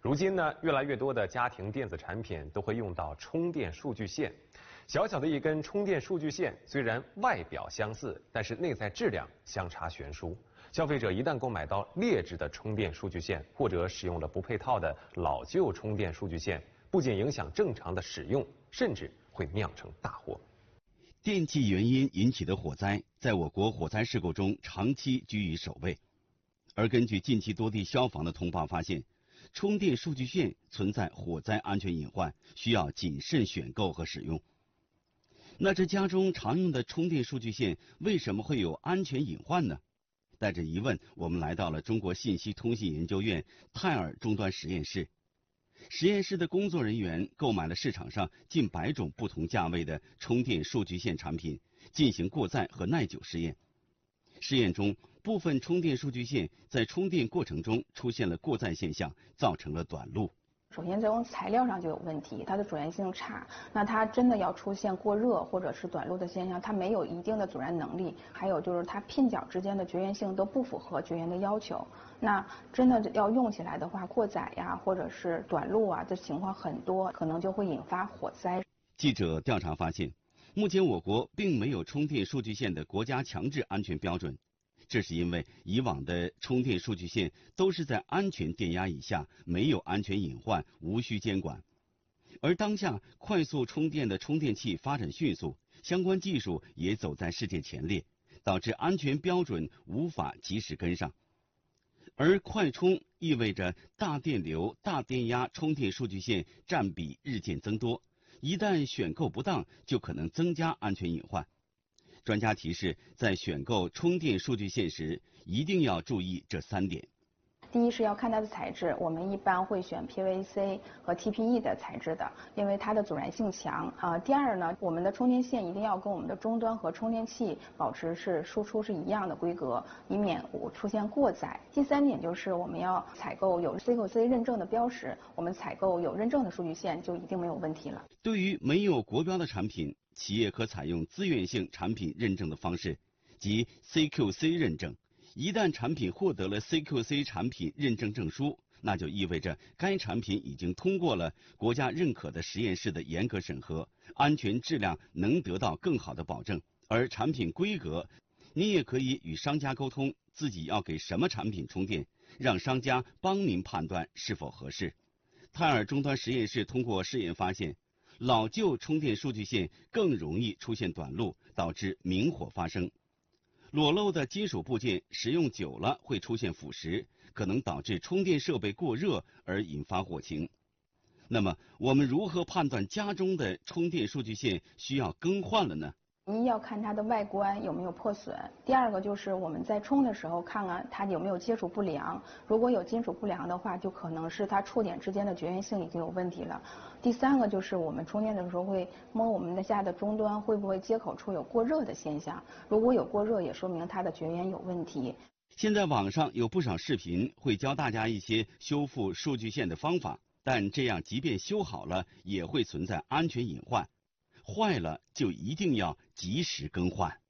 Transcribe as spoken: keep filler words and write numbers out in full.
如今呢，越来越多的家庭电子产品都会用到充电数据线。小小的一根充电数据线，虽然外表相似，但是内在质量相差悬殊。消费者一旦购买到劣质的充电数据线，或者使用了不配套的老旧充电数据线，不仅影响正常的使用，甚至会酿成大祸。 电气原因引起的火灾，在我国火灾事故中长期居于首位。而根据近期多地消防的通报发现，充电数据线存在火灾安全隐患，需要谨慎选购和使用。那这家中常用的充电数据线为什么会有安全隐患呢？带着疑问，我们来到了中国信息通信研究院泰尔终端实验室。实验室的工作人员购买了市场上近百种不同价位的充电数据线产品，进行过载和耐久试验。试验中，部分充电数据线在充电过程中出现了过载现象，造成了短路。 首先从材料上就有问题，它的阻燃性差，那它真的要出现过热或者是短路的现象，它没有一定的阻燃能力。还有就是它拼角之间的绝缘性都不符合绝缘的要求，那真的要用起来的话，过载呀或者是短路啊，这情况很多，可能就会引发火灾。 记者调查发现，目前我国并没有充电数据线的国家强制安全标准。这是因为以往的充电数据线都是在安全电压以下，没有安全隐患，无需监管。而当下快速充电的充电器发展迅速，相关技术也走在世界前列，导致安全标准无法及时跟上。而快充意味着大电流、大电压充电数据线占比日渐增多，一旦选购不当，就可能增加安全隐患。专家提示，在选购充电数据线时，一定要注意这三点。 第一是要看它的材质，我们一般会选 P V C 和 T P E 的材质的，因为它的阻燃性强啊、呃。第二呢，我们的充电线一定要跟我们的终端和充电器保持是输出是一样的规格，以免出现过载。第三点就是我们要采购有 C Q C 认证的标识，我们采购有认证的数据线就一定没有问题了。 对于没有国标的产品，企业可采用自愿性产品认证的方式，即 C Q C 认证。一旦产品获得了 C Q C 产品认证证书，那就意味着该产品已经通过了国家认可的实验室的严格审核，安全质量能得到更好的保证。而产品规格，您也可以与商家沟通自己要给什么产品充电，让商家帮您判断是否合适。泰尔终端实验室通过试验发现，老旧充电数据线更容易出现短路，导致明火发生。裸露的金属部件使用久了会出现腐蚀，可能导致充电设备过热而引发火情。那么，我们如何判断家中的充电数据线需要更换了呢？ 一要看它的外观有没有破损，第二个就是我们在充的时候看看它有没有接触不良，如果有金属不良的话，就可能是它触点之间的绝缘性已经有问题了。第三个就是我们充电的时候会摸我们的下的终端会不会接口处有过热的现象，如果有过热也说明它的绝缘有问题。 现在网上有不少视频会教大家一些修复数据线的方法，但这样即便修好了也会存在安全隐患，坏了就一定要及时更换。